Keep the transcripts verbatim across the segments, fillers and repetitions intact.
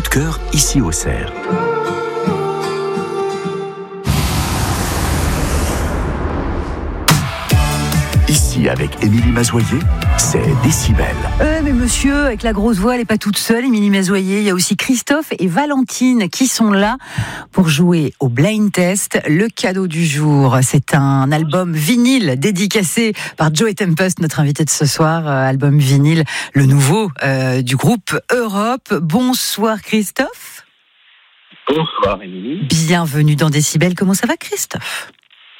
de cœur ici au Cerf. Ici, avec Émilie Mazoyer, c'est Décibel. Euh, mais monsieur, avec la grosse voix, elle n'est pas toute seule, Émilie Mazoyer. Il y a aussi Christophe et Valentine qui sont là pour jouer au Blind Test. Le cadeau du jour, c'est un album vinyle dédicacé par Joey Tempest, notre invité de ce soir. Euh, album vinyle, le nouveau euh, du groupe Europe. Bonsoir Christophe. Bonsoir Émilie. Bienvenue dans Décibel. Comment ça va Christophe ?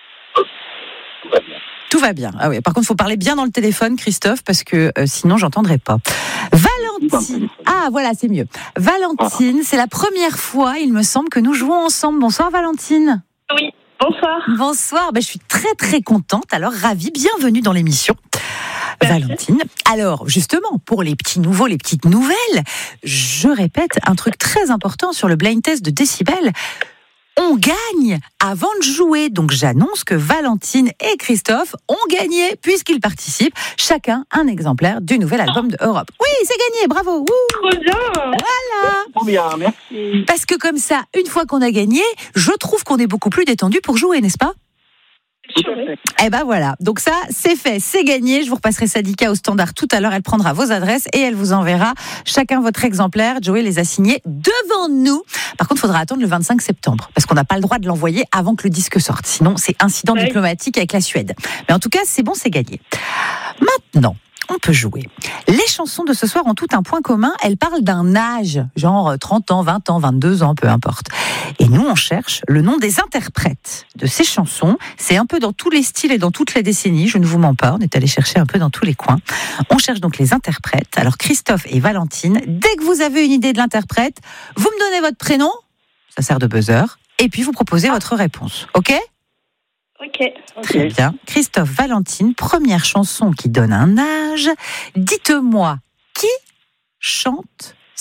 Tout va bien. Tout va bien. Ah oui. Par contre, il faut parler bien dans le téléphone, Christophe, parce que euh, sinon, j'entendrai pas. Valentine. Ah, voilà, c'est mieux. Valentine, c'est la première fois, il me semble, que nous jouons ensemble. Bonsoir, Valentine. Oui, bonsoir. Bonsoir. Ben, je suis très, très contente. Alors, ravie. Bienvenue dans l'émission. Merci. Valentine. Alors, justement, pour les petits nouveaux, les petites nouvelles, je répète un truc très important sur le blind test de Décibel. On gagne avant de jouer. Donc j'annonce que Valentine et Christophe ont gagné puisqu'ils participent. Chacun un exemplaire du nouvel album de Europe. Oui, c'est gagné, bravo. Wouh. Trop bien. Voilà. Trop bien, merci. Parce que comme ça, une fois qu'on a gagné, je trouve qu'on est beaucoup plus détendu pour jouer, n'est-ce pas ? Tout à fait. Eh ben voilà, donc ça c'est fait, c'est gagné. Je vous repasserai Sadika au standard tout à l'heure. Elle prendra vos adresses et elle vous enverra chacun votre exemplaire. Joey les a signés devant nous. Par contre, il faudra attendre le vingt-cinq septembre parce qu'on n'a pas le droit de l'envoyer avant que le disque sorte. Sinon, c'est incident Oui. diplomatique avec la Suède. Mais en tout cas, c'est bon, c'est gagné. Maintenant, on peut jouer. Les chansons de ce soir ont tout un point commun. Elles parlent d'un âge, genre trente ans, vingt ans, vingt-deux ans, peu importe. Et nous, on cherche le nom des interprètes de ces chansons. C'est un peu dans tous les styles et dans toutes les décennies. Je ne vous mens pas, on est allé chercher un peu dans tous les coins. On cherche donc les interprètes. Alors, Christophe et Valentine, dès que vous avez une idée de l'interprète, vous me donnez votre prénom, ça sert de buzzer, et puis vous proposez votre réponse. OK ? Ok. Très bien. Christophe, Valentine, première chanson qui donne un âge. Dites-moi, qui chante ça ?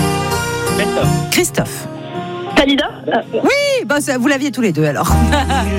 Christophe. Christophe. Dalida. Euh, Oui, bah, ça, vous l'aviez tous les deux alors.